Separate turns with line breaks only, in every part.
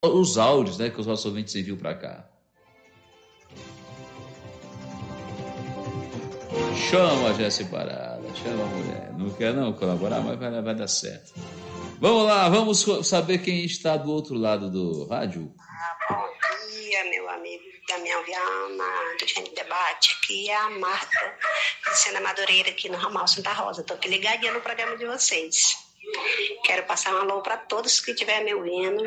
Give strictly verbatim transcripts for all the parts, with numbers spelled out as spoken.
os áudios, né, que os nossos ouvintes enviam para cá. Chama a Jéssica Parada, chama a mulher. Não quer não colaborar, mas vai, vai dar certo. Vamos lá, vamos saber quem está do outro lado do rádio.
Ah, bom dia, meu amigo Damião Viana, do Gente Debate. Aqui é a Marta, de Sena Madureira, aqui no Ramal Santa Rosa. Estou aqui ligadinha no programa de vocês. Quero passar um alô para todos que estiverem me ouvindo.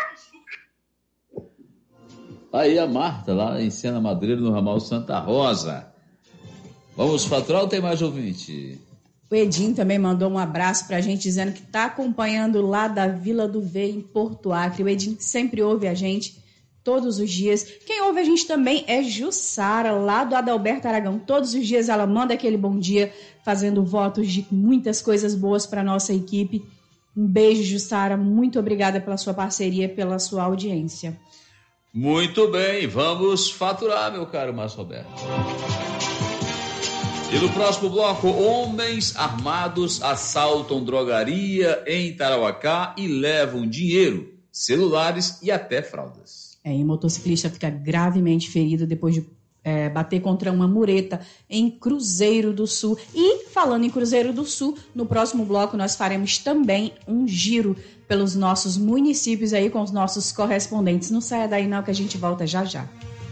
Aí a Marta, lá em Sena Madureira, no Ramal Santa Rosa. Vamos faturar ou tem mais ouvinte?
O Edinho também mandou um abraço pra gente, dizendo que tá acompanhando lá da Vila do V, em Porto Acre. O Edinho sempre ouve a gente todos os dias. Quem ouve a gente também é Jussara, lá do Adalberto Aragão. Todos os dias ela manda aquele bom dia, fazendo votos de muitas coisas boas pra nossa equipe. Um beijo, Jussara. Muito obrigada pela sua parceria, pela sua audiência.
Muito bem, vamos faturar, meu caro Márcio Roberto. E no próximo bloco, homens armados assaltam drogaria em Tarauacá e levam dinheiro, celulares e até fraldas.
É, e o motociclista fica gravemente ferido depois de é, bater contra uma mureta em Cruzeiro do Sul. E, falando em Cruzeiro do Sul, no próximo bloco nós faremos também um giro pelos nossos municípios aí com os nossos correspondentes. Não saia daí não, que a gente volta já já.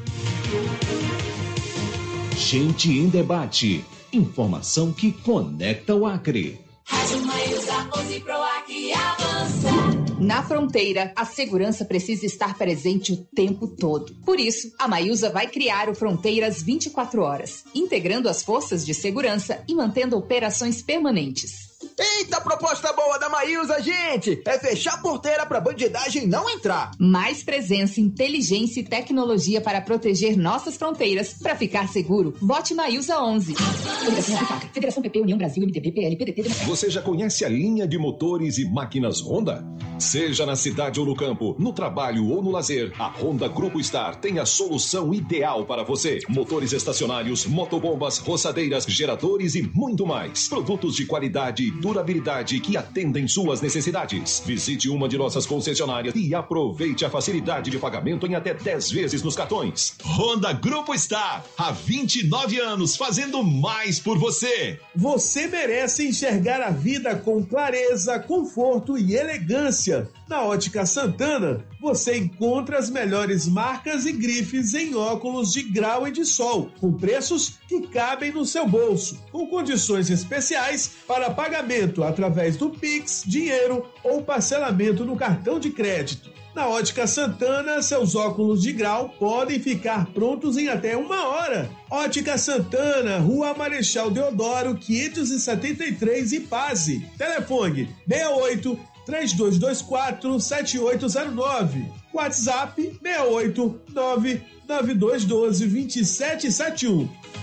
Gente em Debate. Informação que conecta o Acre.
Rádio Maiusa onze Pro Acre avança.
Na fronteira, a segurança precisa estar presente o tempo todo. Por isso, a Maiusa vai criar o Fronteiras vinte e quatro horas, integrando as forças de segurança e mantendo operações permanentes.
Eita, proposta boa da Maiusa, gente! É fechar a porteira pra bandidagem não entrar.
Mais presença, inteligência e tecnologia para proteger nossas fronteiras. Para ficar seguro, vote Maiusa onze. Federação, Federação P P, União Brasil, M D B, P L, P D T...
Você já conhece a linha de motores e máquinas Honda? Seja na cidade ou no campo, no trabalho ou no lazer, a Honda Grupo Star tem a solução ideal para você. Motores estacionários, motobombas, roçadeiras, geradores e muito mais. Produtos de qualidade e durabilidade que atendem suas necessidades. Visite uma de nossas concessionárias e aproveite a facilidade de pagamento em até dez vezes nos cartões. Honda Grupo Star, há vinte e nove anos fazendo mais por você.
Você merece enxergar a vida com clareza, conforto e elegância. Na Ótica Santana, você encontra as melhores marcas e grifes em óculos de grau e de sol, com preços que cabem no seu bolso, com condições especiais para pagamento através do Pix, dinheiro ou parcelamento no cartão de crédito. Na Ótica Santana, seus óculos de grau podem ficar prontos em até uma hora. Ótica Santana, Rua Marechal Deodoro, quinhentos e setenta e três, Ipase. Telefone seis oito três dois dois quatro sete oito zero nove. WhatsApp seis oito nove nove dois um dois dois sete sete um.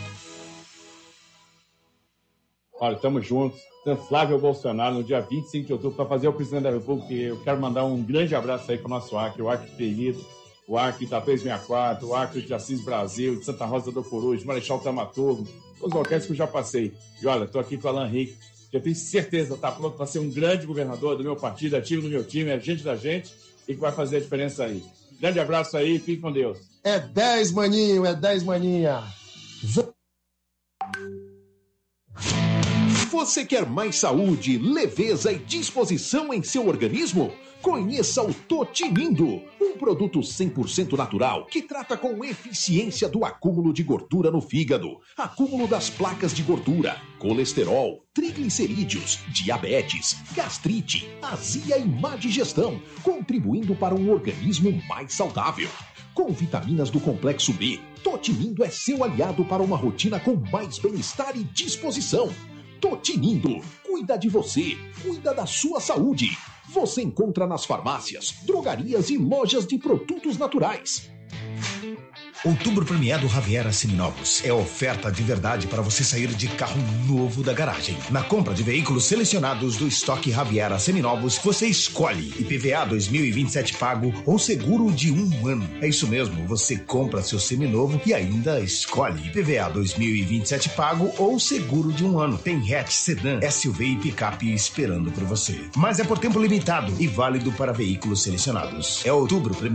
Olha, estamos juntos. Flávio Bolsonaro, no dia vinte e cinco de outubro, para fazer o presidente da República. Eu quero mandar um grande abraço aí para o nosso Acre, o Acre querido, o Acre da três sessenta e quatro, o Acre de Assis Brasil, de Santa Rosa do Purus, de Marechal Tamaturgo, os locais que eu já passei. E olha, estou aqui com o Alan Henrique, que eu tenho certeza está pronto para ser um grande governador do meu partido, é time do meu time, é gente da gente e que vai fazer a diferença aí. Grande abraço aí, fique com Deus.
É dez, maninho, é dez, maninha.
Você quer mais saúde, leveza e disposição em seu organismo? Conheça o Totimindo, um produto cem por cento natural que trata com eficiência do acúmulo de gordura no fígado, acúmulo das placas de gordura, colesterol, triglicerídeos, diabetes, gastrite, azia e má digestão, contribuindo para um organismo mais saudável. Com vitaminas do complexo B, Totimindo é seu aliado para uma rotina com mais bem-estar e disposição. Totimindo, cuida de você, cuida da sua saúde. Você encontra nas farmácias, drogarias e lojas de produtos naturais.
Outubro premiado Raviera Seminovos. É oferta de verdade para você sair de carro novo da garagem. Na compra de veículos selecionados do estoque Raviera Seminovos, você escolhe I P V A dois mil e vinte e sete pago ou seguro de um ano. É isso mesmo, você compra seu seminovo e ainda escolhe I P V A dois mil e vinte e sete pago ou seguro de um ano. Tem hatch, sedã, S U V e picape esperando por você. Mas é por tempo limitado e válido para veículos selecionados. É outubro premiado